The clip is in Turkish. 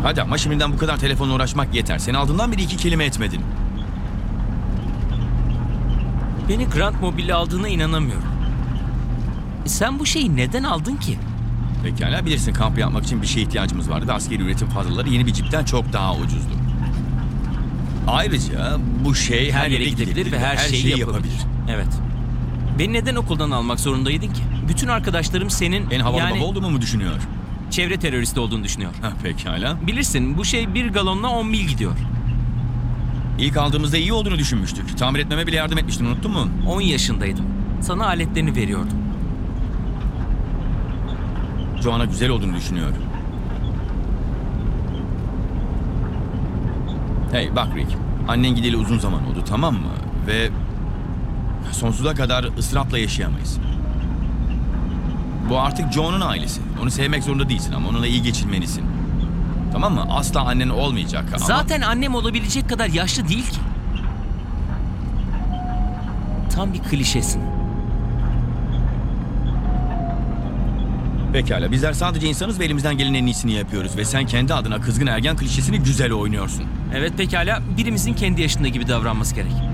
Hadi ama şimdiden bu kadar telefonla uğraşmak yeter. Seni aldığımdan beri 2 kelime etmedin. Beni Grand Mobile'e aldığına inanamıyorum. Sen bu şeyi neden aldın ki? Pekala, bilirsin kamp yapmak için bir şeye ihtiyacımız vardı ve askeri üretim fazlaları yeni bir cipten çok daha ucuzdu. Ayrıca bu şey her yere gidebilir ve her şeyi yapabilir. Evet. Beni neden okuldan almak zorundaydın ki? Bütün arkadaşlarım senin En havalı baba olduğumu mu düşünüyor? çevre teröristi olduğunu düşünüyor. Ha, pekala. Bilirsin bu şey 1 galonla 10 mil gidiyor. İlk aldığımızda iyi olduğunu düşünmüştük. Tamir etmeme bile yardım etmiştin, unuttun mu? 10 yaşındaydım. Sana aletlerini veriyordum. Joanna güzel olduğunu düşünüyor. Hey bak Rick, annen gideli uzun zaman oldu, tamam mı? Ve sonsuza kadar ısrapla yaşayamayız. Bu artık John'un ailesi. Onu sevmek zorunda değilsin ama onunla iyi geçinmelisin. Tamam mı? Asla annen olmayacak ama... Zaten annem olabilecek kadar yaşlı değil ki. Tam bir klişesin. Pekala, bizler sadece insanız ve elimizden gelen en iyisini yapıyoruz. Ve sen kendi adına kızgın ergen klişesini güzel oynuyorsun. Evet pekala, birimizin kendi yaşında gibi davranması gerek.